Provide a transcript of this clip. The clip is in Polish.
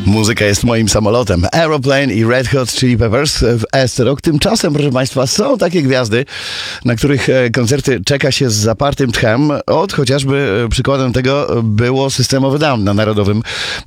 Muzyka jest moim samolotem. Aeroplane i Red Hot Chili Peppers w S-Rock. Tymczasem, proszę Państwa, są takie gwiazdy, na których koncerty czeka się z zapartym tchem. Chociażby przykładem tego było Systemowy Down na Narodowym